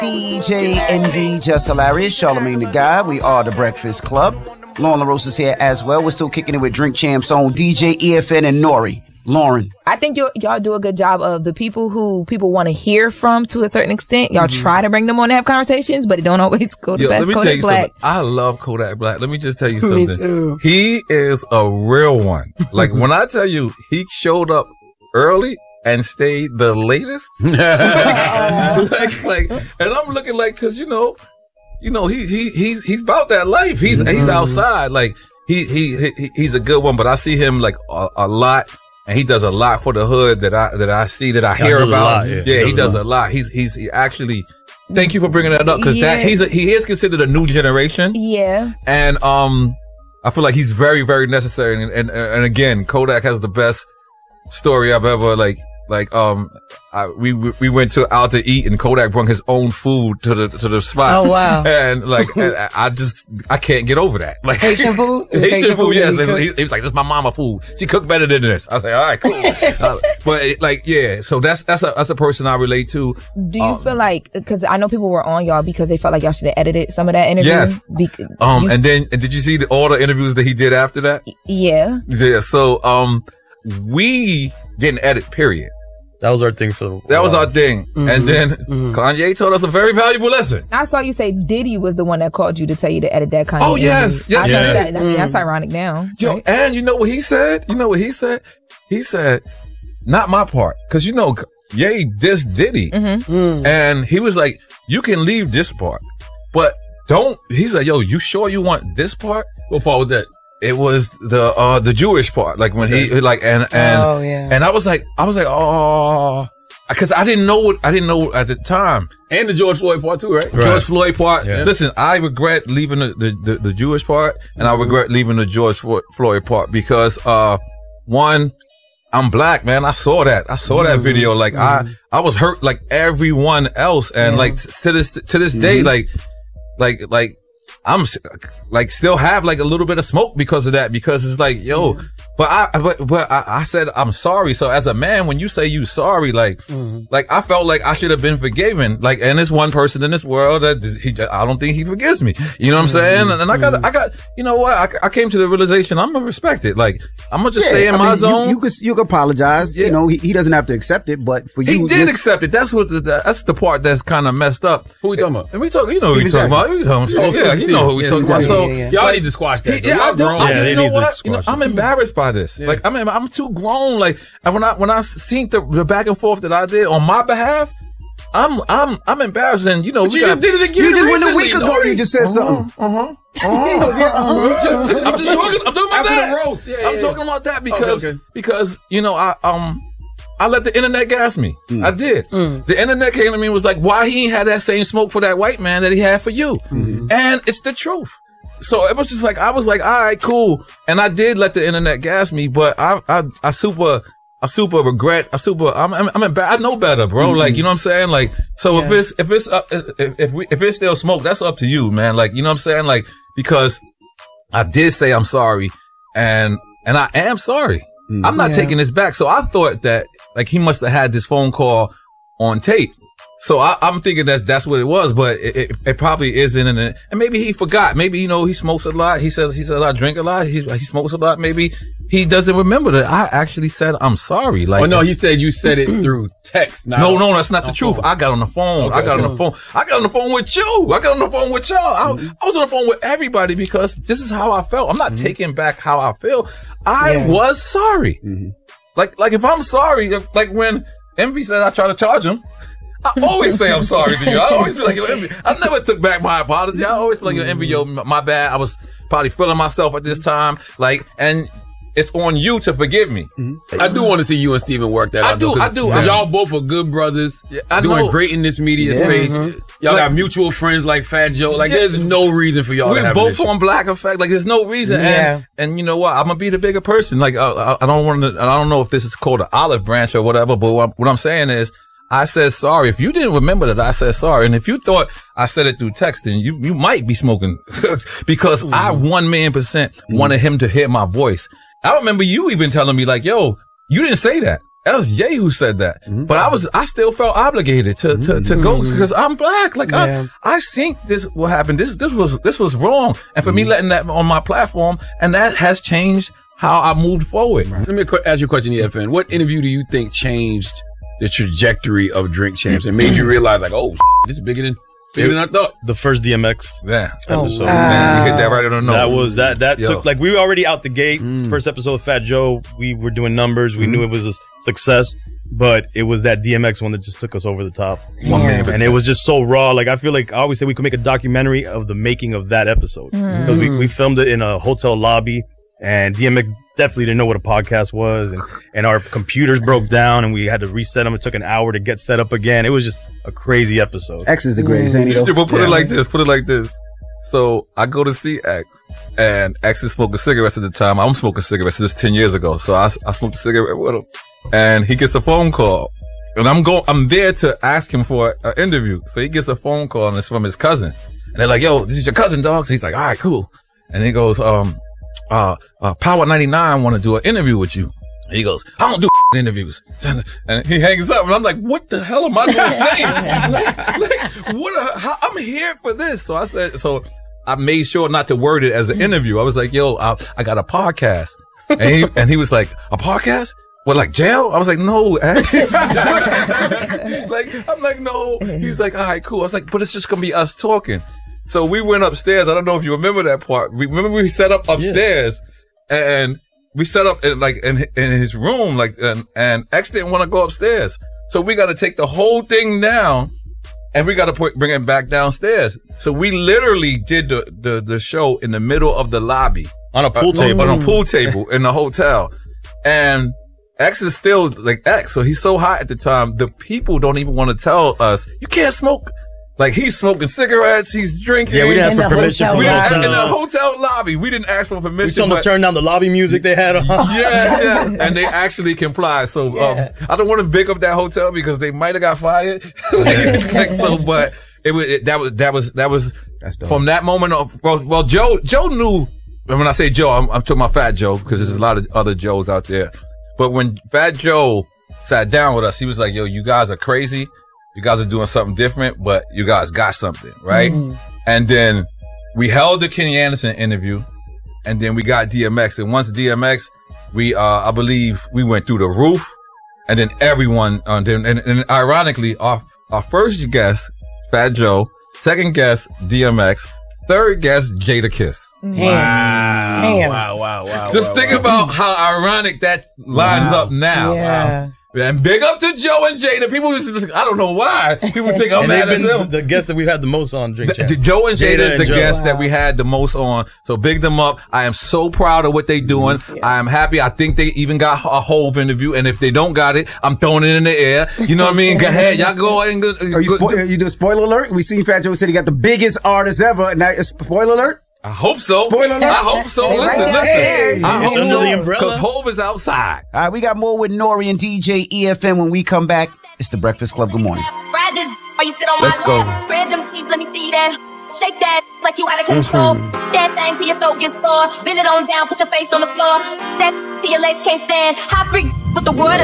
DJ Envy, Just Hilarious, Charlamagne the Guy. We are the Breakfast Club. Lauren LaRosa is here as well. We're still kicking it with Drink Champs on DJ EFN and Nori. Lauren. I think y'all do a good job of the people who people want to hear from to a certain extent. Y'all try to bring them on to have conversations, but it don't always go the best. Let me tell you something. I love Kodak Black. Let me just tell you something. Me too. He is a real one. Like when I tell you he showed up early and stayed the latest. like, and I'm looking like, cause you know, he's about that life. He's outside. Like he's a good one, but I see him like a lot. And he does a lot for the hood that I see, that I hear about. He does a lot. He actually, thank you for bringing that up, because he is considered a new generation. Yeah. And I feel like he's very, very necessary. And again, Kodak has the best story I've ever we went out to eat and Kodak brought his own food to the spot. Oh wow! And I can't get over that. Like Haitian food. Haitian food. Yes. He was like, "This is my mama food. She cooked better than this." I was like, "All right, cool." But so that's a person I relate to. Do you feel like, because I know people were on y'all because they felt like y'all should have edited some of that interview? Yes. And did you see all the interviews that he did after that? Yeah. Yeah. So we didn't edit. Period. That was our thing That was our thing. And then Kanye told us a very valuable lesson. I saw you say Diddy was the one that called you to tell you to edit that Kanye. Oh, yes. That's ironic now. Yo, right? And you know what he said? He said, not my part. Because, Ye dissed Diddy. And he was like, you can leave this part. But don't. He's like, yo, you sure you want this part? What part was that? It was the Jewish part, like when he and I was like, oh, because I didn't know at the time. And the George Floyd part too, right? George Floyd part. Yeah. Listen, I regret leaving the Jewish part, and I regret leaving the George Floyd part because one, I'm black, man. I saw that video. Like I was hurt like everyone else, and like to this day, like I'm like still have like a little bit of smoke because of that, because it's like, yo, but I said, I'm sorry. So as a man, when you say you sorry, like I felt like I should have been forgiven. Like, and there's one person in this world that I don't think he forgives me. You know what I'm saying? And I got, you know what? I came to the realization I'm gonna respect it. Like, I'm gonna just stay in my zone. You could apologize. Yeah. You know, he doesn't have to accept it, but for you, he did accept it. That's that's the part that's kind of messed up. Who we talking about? And we talking, who we talking about? You know who we talking about. So y'all need to squash that. Y'all grown. You know what? I'm embarrassed by this. Yeah. Like, I'm too grown. Like, and when I seen the back and forth that I did on my behalf, I'm embarrassed. And you just did it again. You just went a week ago. You just said something. I'm talking about that. I'm talking about that because I let the internet gas me. I did. The internet came to me and was like, why he ain't had that same smoke for that white man that he had for you? And it's the truth. So it was just like, I was like, all right, cool. And I did let the internet gas me, but I super regret. I know better, bro. Like, you know what I'm saying? Like, so if it's still smoke, that's up to you, man. Like, you know what I'm saying? Like, because I did say I'm sorry, and I am sorry. I'm not taking this back. So I thought that, like, he must have had this phone call on tape. So I'm thinking that's what it was, but it probably isn't. And maybe he forgot. Maybe, he smokes a lot. He says I drink a lot. He smokes a lot. Maybe he doesn't remember that I actually said I'm sorry. Like, no, he said you said it through text. No, that's not the truth. I got on the phone. I got on the phone. I got on the phone with you. I got on the phone with y'all. I was on the phone with everybody because this is how I felt. I'm not taking back how I feel. I was sorry. Like if I'm sorry, like when Envy said I try to charge him, I always say I'm sorry to you. I always feel like, yo, Envy, I never took back my apology. I always feel like, yo, Envy, yo, my bad. I was probably feeling myself at this time. Like, and it's on you to forgive me. I do want to see you and Steven work that out. I do. Y'all both are good brothers, doing great in this media space. Y'all got mutual friends like Fat Joe. Like, there's no reason for y'all to have both on Black Effect. Like, there's no reason. And you know what? I'm gonna be the bigger person. Like, I don't know if this is called an olive branch or whatever, but what I'm saying is, I said sorry. If you didn't remember that I said sorry, and if you thought I said it through text, then you might be smoking because I 1,000,000% wanted him to hear my voice. I remember you even telling me like, yo, you didn't say that. That was Ye who said that. But I still felt obligated to go because I'm black. Like I think this will happen. This was wrong. And for me letting that on my platform, and that has changed how I moved forward. Let me ask you a question, EFN. What interview do you think changed the trajectory of Drink Champs and made you realize, like, oh, this is bigger than I thought? The first DMX episode. Man, you hit that right on the nose. That took, like, we were already out the gate. First episode of Fat Joe, we were doing numbers. We knew it was a success, but it was that DMX one that just took us over the top. 1,000,000%. And it was just so raw. Like, I feel like I always say we could make a documentary of the making of that episode. Because we filmed it in a hotel lobby, and DMX definitely didn't know what a podcast was, and our computers broke down and we had to reset them. It took an hour to get set up again. It was just a crazy episode. X is the greatest, ain't he? We'll put it like this. So I go to see X, and X is smoking cigarettes at the time. I'm smoking cigarettes. This is 10 years ago. So I smoked a cigarette with him, and he gets a phone call, and I'm there to ask him for an interview. So he gets a phone call, and it's from his cousin, and they're like, "Yo, this is your cousin, dog." So he's like, "All right, cool." And he goes, Power 99 want to do an interview with you. And he goes, "I don't do interviews." And he hangs up, and I'm like, what the hell am I going to say? I'm here for this. So I made sure not to word it as an interview. I was like, "Yo, I got a podcast." And he was like, "A podcast? What, like jail?" I was like, "No, X." I'm like, "No." He's like, "All right, cool." I was like, "But it's just going to be us talking." So we went upstairs. I don't know if you remember that part. We set up upstairs, and we set up in his room, and X didn't want to go upstairs. So we got to take the whole thing down, and we got to bring it back downstairs. So we literally did the show in the middle of the lobby on a pool table, on a pool table in the hotel, and X is still like X. So he's so hot at the time. The people don't even want to tell us, "You can't smoke." Like, he's smoking cigarettes, he's drinking. Yeah, we didn't ask for permission from the hotel. In the hotel lobby. We didn't ask for permission. We told them to turn down the lobby music they had on. Yeah. And they actually complied. So, I don't want to big up that hotel because they might have got fired. But that was from that moment on. Well, Joe knew, and when I say Joe, I'm talking about Fat Joe, because there's a lot of other Joes out there. But when Fat Joe sat down with us, he was like, "Yo, you guys are crazy. You guys are doing something different, but you guys got something," right? And then we held the Kenny Anderson interview, and then we got DMX. And once DMX, I believe we went through the roof, and then everyone, and ironically, our first guest, Fat Joe, second guest, DMX, third guest, Jadakiss. Wow. Just think about how ironic that lines up now. Yeah. Wow. And big up to Joe and Jada. People, I don't know why. People think I'm mad at them. The guests that we've had the most on Drink Champs. Joe and Jada is the guest that we had the most on. So big them up. I am so proud of what they're doing. I am happy. I think they even got a Hove interview. And if they don't got it, I'm throwing it in the air. You know what I mean? Go ahead. Y'all go ahead and you do a spoiler alert? We seen Fat Joe said he got the biggest artist ever. And now, spoiler alert? I hope so. Spoiler alert. I hope so. Listen. I hope so. Because Hove is outside. All right, we got more with Nori and DJ EFN when we come back. It's the Breakfast Club. Good morning. Let's go. Spread them cheeks, let me see that. Shake that like you out of control. That thing till your throat gets sore. Bend it on down, put your face on the floor. That till your legs can't stand. Hot freak with the word.